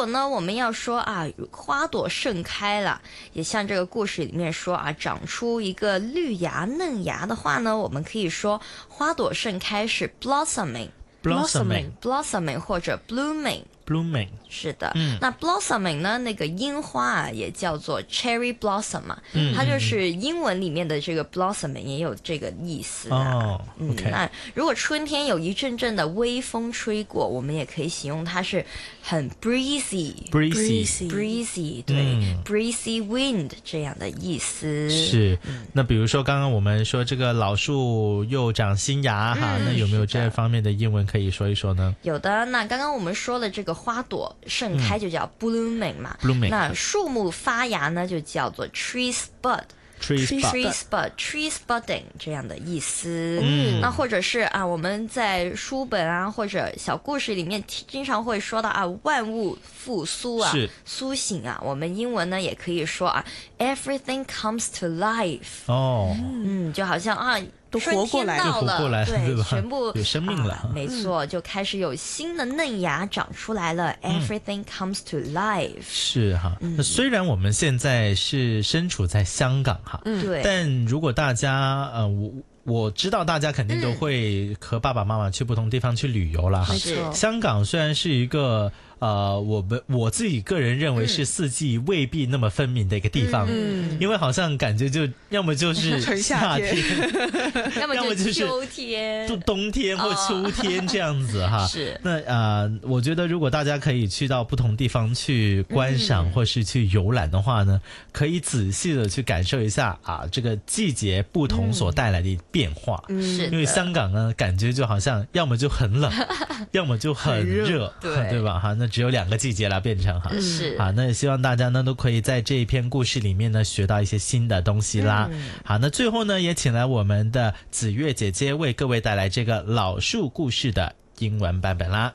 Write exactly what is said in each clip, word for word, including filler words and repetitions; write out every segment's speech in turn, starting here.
果呢我们要说啊花朵盛开了，也像这个故事里面说啊长出一个绿芽嫩芽的话呢，我们可以说花朵盛开是 blossoming blossoming blossoming 或者 blooming blooming 是的、 嗯、 那 blossoming 呢那个樱花啊也叫做 cherry blossom 嘛、 嗯、 它就是英文里面的这个 blossoming 也有这个意思啊、 哦嗯 OK 那如果春天有一阵阵的微风吹过，我们也可以形容它是很 breezy breezy breezy 对、 嗯、 breezy wind 这样的意思是、 嗯、 那比如说刚刚我们说这个老树又长新芽哈、嗯、那有没有这方面的英文可以说一说呢？ 有的，那刚刚我们说的这个花朵盛开就叫 blooming 嘛、 嗯、blooming 那树木发芽呢就叫做 tree bud Tree spud, spud, tree spudding 这样的意思、 嗯、 那或者是啊我们在书本啊或者小故事里面经常会说到啊万物复苏啊苏醒啊，我们英文呢也可以说啊 everything comes to life 哦， 嗯，就好像啊都活过来了， 活过来了， 对， 对全部有生命了、 啊、没错、嗯、就开始有新的嫩芽长出来了、嗯、everything comes to life 是哈、嗯、那虽然我们现在是身处在香港哈、 嗯、对， 但如果大家呃我我知道大家肯定都会和爸爸妈妈去不同地方去旅游了哈、 嗯、 香港虽然是一个呃，我们我自己个人认为是四季未必那么分明的一个地方，嗯，因为好像感觉就要么就是夏天， 要么就是秋天、 就冬天或秋天这样子哈。 是， 那呃，我觉得如果大家可以去到不同地方去观赏、嗯、或是去游览的话呢，可以仔细的去感受一下啊，这个季节不同所带来的变化。 嗯，是， 因为香港呢，感觉就好像要么就很冷，要么就很热， 对对吧？哈，那只有两个季节了，变成哈， 是好，那也希望大家呢都可以在这一篇故事里面呢学到一些新的东西啦。嗯、好，那最后呢也请来我们的子月姐姐为各位带来这个老树故事的英文版本啦。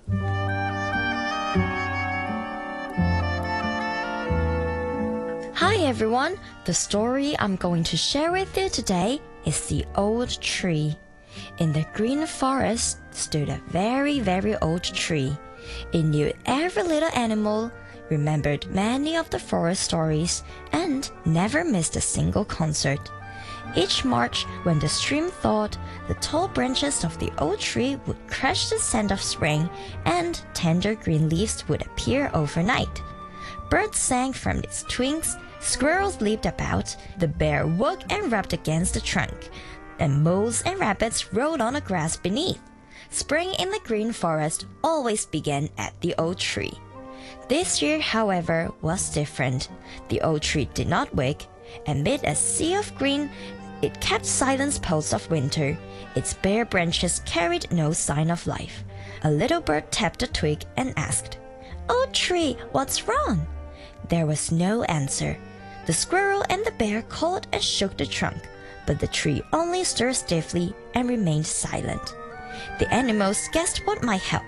Hi everyone, the story I'm going to share with you today is The Old Tree. In the green forest stood a very, very old tree.It knew every little animal, remembered many of the forest stories, and never missed a single concert. Each March, when the stream thawed, the tall branches of the old tree would crush the scent of spring, and tender green leaves would appear overnight. Birds sang from its twigs, squirrels leaped about, the bear woke and rubbed against the trunk, and moles and rabbits rolled on the grass beneath.Spring in the green forest always began at the old tree. This year, however, was different. The old tree did not wake. Amid a sea of green, it kept silence post of winter. Its bare branches carried no sign of life. A little bird tapped a twig and asked, "Old tree, what's wrong?" There was no answer. The squirrel and the bear called and shook the trunk, but the tree only stirred stiffly and remained silent.The animals guessed what might help.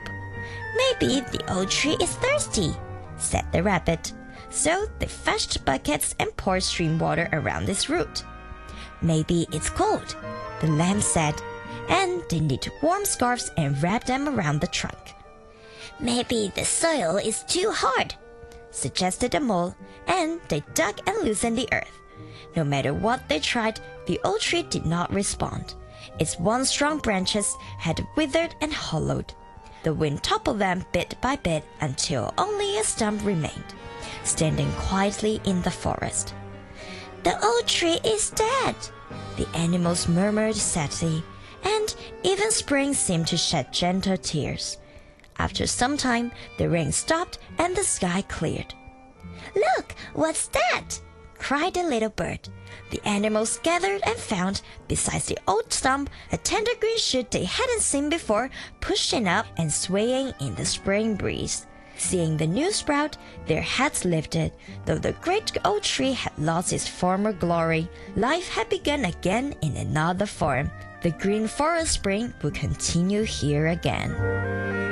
"Maybe the old tree is thirsty," said the rabbit. So they fetched buckets and poured stream water around its root. "Maybe it's cold," the lamb said, and they knit warm scarves and wrapped them around the trunk. "Maybe the soil is too hard," suggested the mole, and they dug and loosened the earth. No matter what they tried, the old tree did not respond.Its once strong branches had withered and hollowed. The wind toppled them bit by bit until only a stump remained, standing quietly in the forest. "The old tree is dead," the animals murmured sadly, and even spring seemed to shed gentle tears. After some time, the rain stopped and the sky cleared. "Look, what's that?" cried the little bird.The animals gathered and found, besides the old stump, a tender green shoot they hadn't seen before, pushing up and swaying in the spring breeze. Seeing the new sprout, their heads lifted. Though the great old tree had lost its former glory, life had begun again in another form. The green forest spring would continue here again.